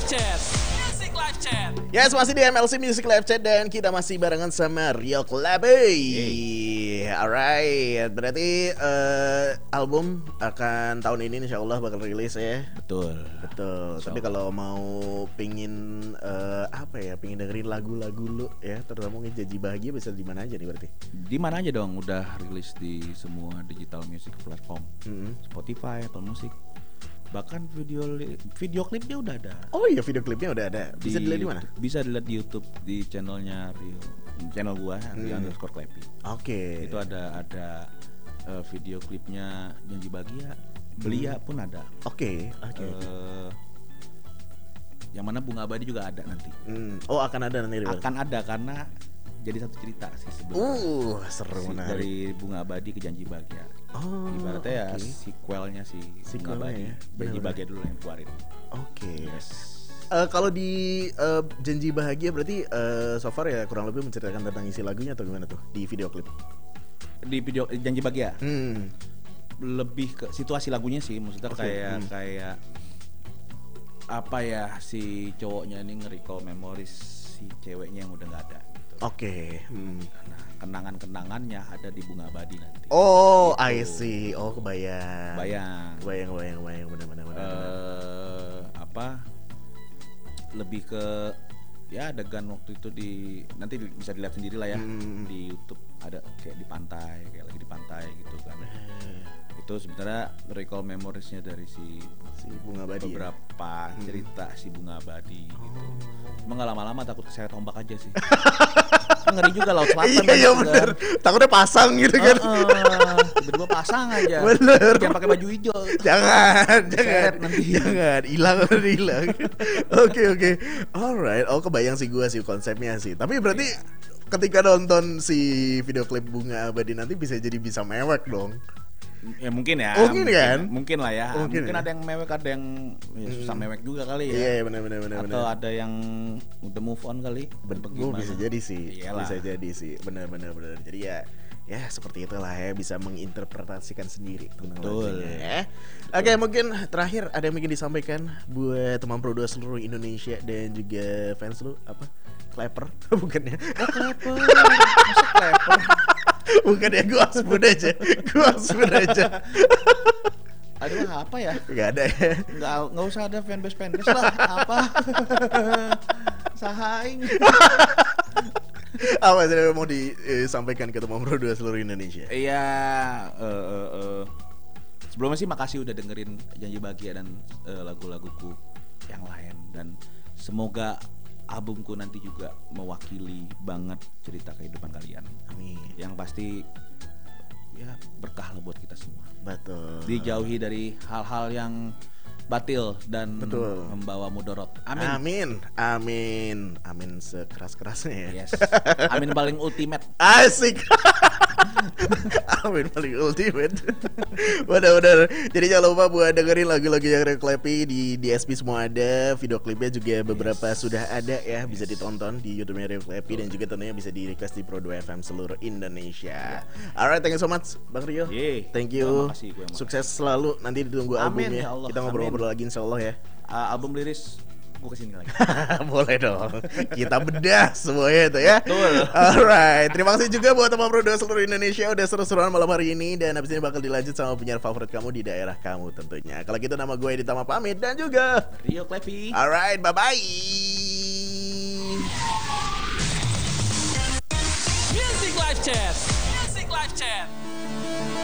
Chat. Music Live Chat. Yes, masih di MLC Music Live Chat dan kita masih barengan sama Rio Klepi. Alright, berarti album akan tahun ini insya Allah bakal rilis ya. Betul. Tapi kalau mau pingin pingin dengerin lagu-lagu lu ya, terutama mungkin Janji Bahagia bisa di mana aja nih berarti? Di mana aja dong, udah rilis di semua digital music platform. Spotify, Apple Music. Bahkan video klipnya udah ada. Oh iya, video klipnya udah ada. Bisa dilihat di mana? Bisa dilihat di YouTube, di channelnya Rio, channel gua @Rio_Klepi. Oke. Itu ada video klipnya Janji Bahagia, Belia pun ada. Oke. Yang mana Bunga Abadi juga ada nanti. Oh, akan ada nanti. Akan ada karena jadi satu cerita sih sebenarnya. Seru menarik. Dari Bunga Abadi ke Janji Bahagia. Oh, ibaratnya ya sequelnya si Bunga Abadi. ya. Janji Bahagia dulu yang keluarin. Oke. Yes. Kalau di Janji Bahagia berarti so far ya kurang lebih menceritakan tentang isi lagunya atau gimana tuh di video klip? Di video Janji Bahagia Hmm. lebih ke situasi lagunya sih, maksudnya kayak apa ya, si cowoknya ini nge-recall memories si ceweknya yang udah nggak ada gitu. Oke. Nah, kenangan-kenangannya ada di Bunga Abadi nanti. Oh, Gitu. I see. Oh, kebayang. Kebayang. Benar. Lebih ke ya adegan waktu itu nanti bisa dilihat sendiri lah ya di YouTube, ada kayak di pantai, kayak lagi di pantai gitu kan. Itu sebenarnya recall memoriesnya dari si Bunga Abadi. beberapa cerita si Bunga Abadi gitu. Emang gak lama-lama takut keseret ombak aja sih. Ngeri juga Laut Selatan. Iya bener. Takutnya pasang gitu kan. Tiba-tiba pasang aja. Bener. Jangan pakai baju hijau. Jangan. Nanti. Jangan. Hilang. Oke. Alright. Oh, kebayang sih gua sih konsepnya sih. Tapi berarti ketika nonton si video klip Bunga Abadi nanti bisa mewek dong. Ya mungkin ya. Mungkin lah ya. Mungkin ya. ada yang mewek, ada yang susah mewek juga kali ya. Iya, benar. Atau ada yang udah move on kali. Bisa jadi sih. Iyalah. Bisa jadi sih. Benar. Jadi ya seperti itulah ya, bisa menginterpretasikan sendiri tentang lagunya ya. Oke, mungkin terakhir ada yang ingin disampaikan buat teman produser seluruh Indonesia dan juga fans lu apa? Clapper bukannya? Clapper. Masa Clapper? Bukan ya, gue asbun aja. Aduh, apa ya? Gak ada ya. Nggak usah ada fanbase lah. Apa? Sahaing. Apa sih mau disampaikan ke teman produser seluruh Indonesia? Iya. Sebelumnya sih makasih udah dengerin Janji Bahagia dan lagu-laguku yang lain, dan semoga albumku nanti juga mewakili banget cerita kehidupan kalian. Amin. Yang pasti ya berkah lah buat kita semua. Betul. Dijauhi dari hal-hal yang batil dan Betul. membawa mudorot. Amin. Amin sekeras-kerasnya ya. Yes. Amin paling ultimate. Asik. Amin paling ultimate. Benar. Jadi jangan lupa buat dengerin lagu-lagu yang Rio Klepi di DSP semua ada. Video klipnya juga beberapa sudah ada ya, bisa ditonton di YouTube Rio Klepi dan juga tentunya bisa di request di Pro 2 FM seluruh Indonesia. Alright, thank you so much Bang Rio. Thank you. Sukses selalu, nanti ditunggu albumnya. Ya Allah. Kita ngobrol-ngobrol lagi insyaallah ya. Album liris gue kesini lagi. Boleh dong. Kita bedah semuanya itu ya. Betul. Alright. Terima kasih juga buat teman produser seluruh Indonesia udah seru-seruan malam hari ini, dan habis ini bakal dilanjut sama penyiar favorit kamu di daerah kamu tentunya. Kalau gitu nama gue Editama pamit dan juga Rio Klepi. Alright, bye-bye. Music Live Chat.